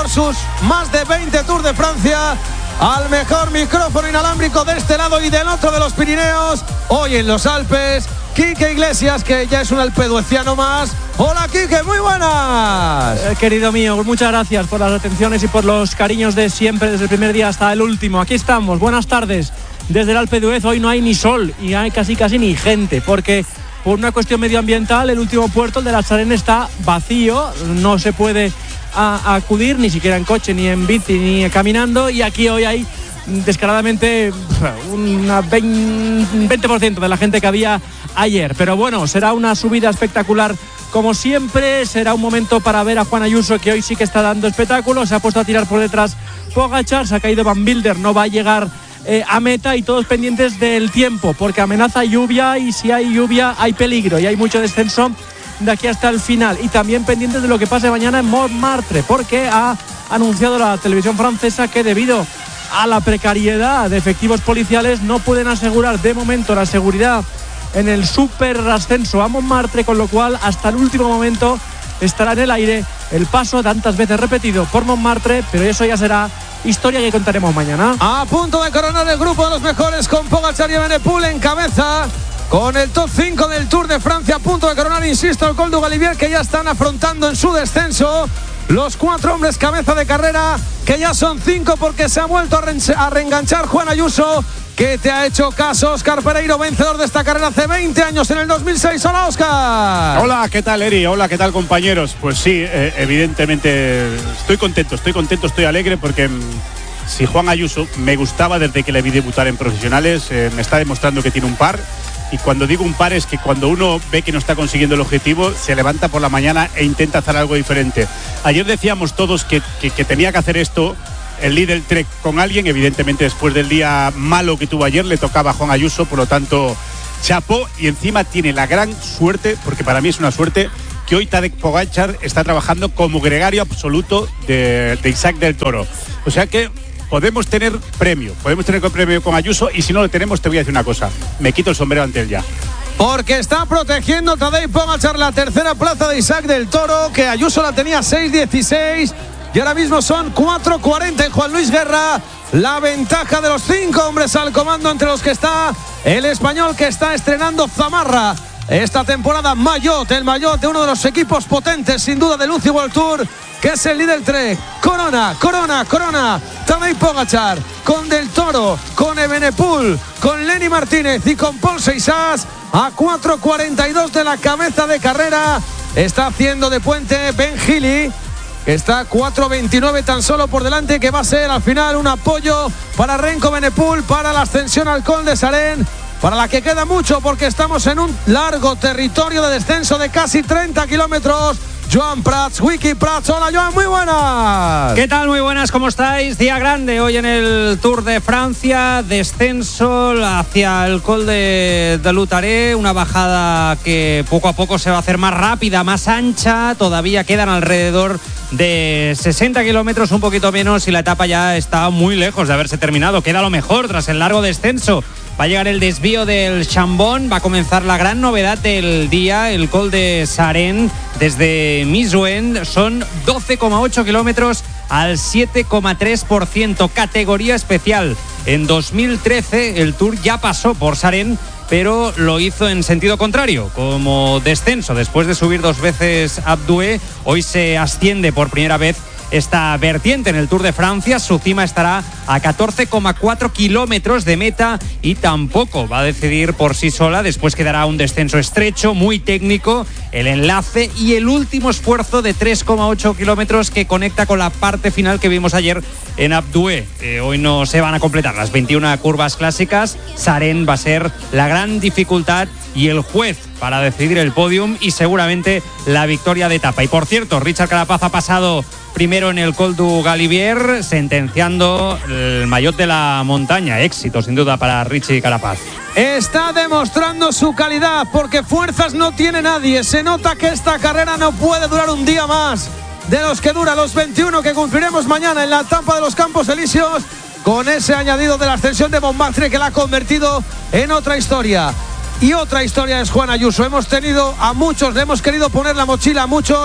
sus más de 20 Tours de Francia, al mejor micrófono inalámbrico de este lado y del otro de los Pirineos, hoy en los Alpes, Quique Iglesias, que ya es un alpedueciano más. Hola Quique, muy buenas. Querido mío, muchas gracias por las atenciones y por los cariños de siempre, desde el primer día hasta el último. Aquí estamos, buenas tardes. Desde el Alpe d'Huez hoy no hay ni sol y hay casi ni gente, porque por una cuestión medioambiental el último puerto, el de la Sarenne, está vacío, no se puede acudir ni siquiera en coche, ni en bici, ni caminando, y aquí hoy hay descaradamente un 20% de la gente que había ayer. Pero bueno, será una subida espectacular como siempre, será un momento para ver a Juan Ayuso, que hoy sí que está dando espectáculo. Se ha puesto a tirar por detrás Pogačar, se ha caído Van Wilder, no va a llegar a meta, y todos pendientes del tiempo, porque amenaza lluvia, y si hay lluvia hay peligro y hay mucho descenso de aquí hasta el final. Y también pendientes de lo que pase mañana en Montmartre, porque ha anunciado la televisión francesa que debido a la precariedad de efectivos policiales no pueden asegurar de momento la seguridad en el super ascenso a Montmartre, con lo cual hasta el último momento estará en el aire el paso tantas veces repetido por Montmartre, pero eso ya será historia que contaremos mañana. A punto de coronar el grupo de los mejores, con Pogačar y Evenepoel en cabeza, con el top 5 del Tour de Francia a punto de coronar, insisto, el Col du Galibier, que ya están afrontando en su descenso los 4 hombres cabeza de carrera, que ya son 5 porque se ha vuelto a reenganchar Juan Ayuso, que te ha hecho caso. Óscar Pereiro, vencedor de esta carrera hace 20 años, en el 2006. Hola, Óscar. Hola, ¿qué tal, Eri? Hola, ¿qué tal, compañeros? Pues sí, evidentemente estoy contento, estoy alegre, porque si Juan Ayuso me gustaba desde que le vi debutar en profesionales, me está demostrando que tiene un par. Y cuando digo un par es que cuando uno ve que no está consiguiendo el objetivo, se levanta por la mañana e intenta hacer algo diferente. Ayer decíamos todos que tenía que hacer esto el líder Trek con alguien. Evidentemente, después del día malo que tuvo ayer, le tocaba a Juan Ayuso, por lo tanto, chapó. Y encima tiene la gran suerte, porque para mí es una suerte, que hoy Tadej Pogačar está trabajando como gregario absoluto de Isaac del Toro. O sea que podemos tener premio con Ayuso, y si no lo tenemos, te voy a decir una cosa: me quito el sombrero ante él ya. Porque está protegiendo Tadej Pogačar la tercera plaza de Isaac del Toro, que Ayuso la tenía 6.16 y ahora mismo son 4.40 en Juan Luis Guerra. La ventaja de los 5 hombres al comando, entre los que está el español, que está estrenando zamarra esta temporada, Maillot, el Maillot de uno de los equipos potentes sin duda del UCI World Tour, que es el líder Trek. Corona Tadej Pogačar, con Del Toro, con Evenepoel, con Lenny Martínez y con Paul Seixas, a 4.42 de la cabeza de carrera. Está haciendo de puente Ben Healy, que está 4.29 tan solo por delante, que va a ser al final un apoyo para Remco Evenepoel para la ascensión al Col de Sarenne, para la que queda mucho, porque estamos en un largo territorio de descenso de casi 30 kilómetros. Joan Prats, Wiki Prats. Hola, Joan, muy buenas. ¿Qué tal? Muy buenas, ¿cómo estáis? Día grande hoy en el Tour de Francia, descenso hacia el Col de Lutaré, una bajada que poco a poco se va a hacer más rápida, más ancha. Todavía quedan alrededor de 60 kilómetros, un poquito menos, y la etapa ya está muy lejos de haberse terminado. Queda lo mejor tras el largo descenso. Va a llegar el desvío del Chambon, va a comenzar la gran novedad del día, el Col de Sarenne desde Misuen. Son 12,8 kilómetros al 7,3%, categoría especial. En 2013 el Tour ya pasó por Sarenne, pero lo hizo en sentido contrario, como descenso. Después de subir 2 veces Alpe d'Huez, hoy se asciende por primera vez esta vertiente en el Tour de Francia. Su cima estará a 14,4 kilómetros de meta y tampoco va a decidir por sí sola. Después quedará un descenso estrecho, muy técnico, el enlace y el último esfuerzo de 3,8 kilómetros que conecta con la parte final que vimos ayer en Alpe d'Huez. Hoy no se van a completar las 21 curvas clásicas. Sarenne va a ser la gran dificultad y el juez para decidir el podium y seguramente la victoria de etapa. Y por cierto, Richard Carapaz ha pasado primero en el Col du Galibier, sentenciando el maillot de la montaña. Éxito sin duda para Richie Carapaz. Está demostrando su calidad, porque fuerzas no tiene nadie. Se nota que esta carrera no puede durar un día más de los que dura los 21 que cumpliremos mañana en la etapa de los Campos Elíseos, con ese añadido de la ascensión de Montmartre que la ha convertido en otra historia. Y otra historia es Juan Ayuso. Hemos tenido a muchos, le hemos querido poner la mochila a muchos,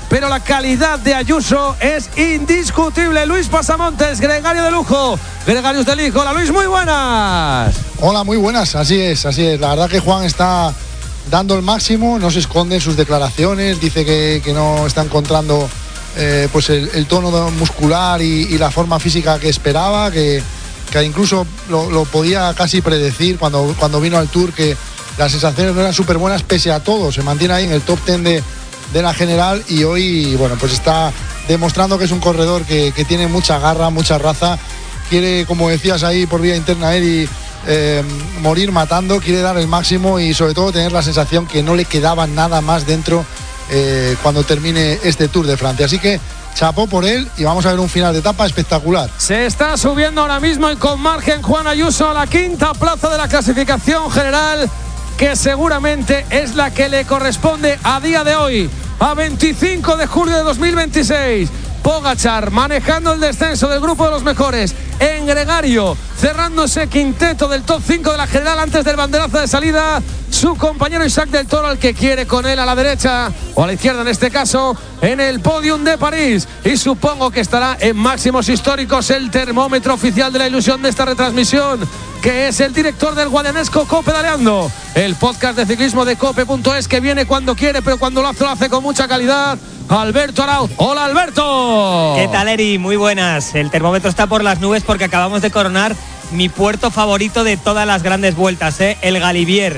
pero la calidad de Ayuso es indiscutible. Luis Pasamontes, gregario de lujo, gregarios del hijo. Hola Luis, muy buenas. Hola, muy buenas, así es. La verdad que Juan está dando el máximo, no se esconde en sus declaraciones, dice que no está encontrando pues el tono muscular y la forma física que esperaba, que incluso lo podía casi predecir cuando vino al Tour, que las sensaciones no eran súper buenas pese a todo. Se mantiene ahí en el top 10 de la general y hoy, bueno, pues está demostrando que es un corredor que tiene mucha garra, mucha raza. Quiere, como decías ahí por vía interna, Eddie, morir matando, quiere dar el máximo y sobre todo tener la sensación que no le quedaba nada más dentro cuando termine este Tour de Francia. Así que chapó por él y vamos a ver un final de etapa espectacular. Se está subiendo ahora mismo y con margen Juan Ayuso a la quinta plaza de la clasificación general, que seguramente es la que le corresponde a día de hoy, a 25 de julio de 2026. Pogačar manejando el descenso del grupo de los mejores en gregario, cerrando ese quinteto del top 5 de la general antes del banderazo de salida. Su compañero Isaac del Toro, al que quiere con él a la derecha o a la izquierda en este caso, en el podium de París, y supongo que estará en máximos históricos el termómetro oficial de la ilusión de esta retransmisión, que es el director del guadianesco Cope Daleando, el podcast de ciclismo de cope.es, que viene cuando quiere, pero cuando lo hace con mucha calidad. Alberto Arauz. Hola Alberto. ¿Qué tal, Eri? Muy buenas. El termómetro está por las nubes porque acabamos de coronar mi puerto favorito de todas las grandes vueltas, el Galibier.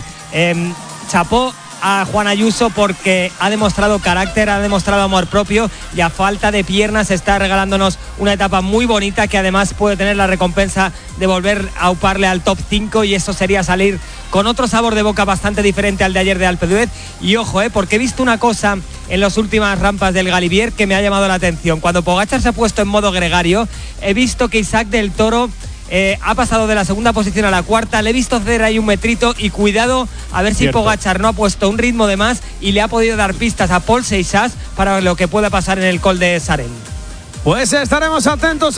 Chapó a Juan Ayuso porque ha demostrado carácter, ha demostrado amor propio y a falta de piernas está regalándonos una etapa muy bonita que además puede tener la recompensa de volver a auparle al top 5, y eso sería salir con otro sabor de boca bastante diferente al de ayer de Alpe d'Huez. Y ojo, porque he visto una cosa en las últimas rampas del Galibier que me ha llamado la atención. Cuando Pogačar se ha puesto en modo gregario, he visto que Isaac del Toro ha pasado de la segunda posición a la cuarta. Le he visto hacer ahí un metrito y cuidado a ver si Pogačar no ha puesto un ritmo de más y le ha podido dar pistas a Paul Seixas para lo que pueda pasar en el Col de Saren. Pues estaremos atentos